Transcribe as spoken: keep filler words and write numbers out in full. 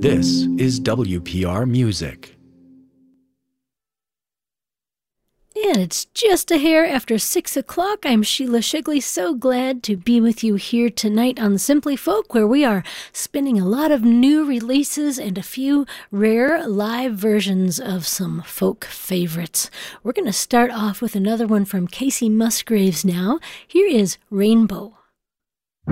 This is W P R Music. And it's just a hair after six o'clock. I'm Sheila Shigley, so glad to be with you here tonight on Simply Folk, where we are spinning a lot of new releases and a few rare live versions of some folk favorites. We're going to start off with another one from Kacey Musgraves now. Here is Rainbow.